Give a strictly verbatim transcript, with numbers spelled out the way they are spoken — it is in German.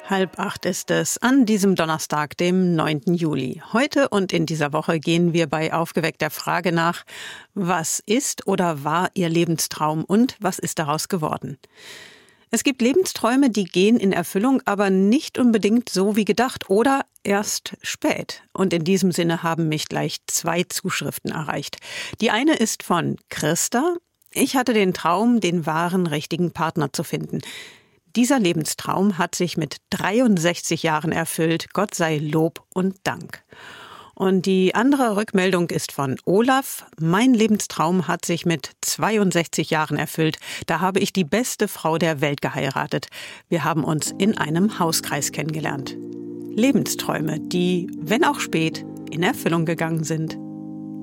Halb acht ist es an diesem Donnerstag, dem neunten Juli. Heute und in dieser Woche gehen wir bei Aufgeweckt der Frage nach, was ist oder war Ihr Lebenstraum und was ist daraus geworden? Es gibt Lebensträume, die gehen in Erfüllung, aber nicht unbedingt so wie gedacht oder erst spät. Und in diesem Sinne haben mich gleich zwei Zuschriften erreicht. Die eine ist von Christa. Ich hatte den Traum, den wahren, richtigen Partner zu finden. Dieser Lebenstraum hat sich mit dreiundsechzig Jahren erfüllt. Gott sei Lob und Dank. Und die andere Rückmeldung ist von Olaf. Mein Lebenstraum hat sich mit zweiundsechzig Jahren erfüllt. Da habe ich die beste Frau der Welt geheiratet. Wir haben uns in einem Hauskreis kennengelernt. Lebensträume, die, wenn auch spät, in Erfüllung gegangen sind.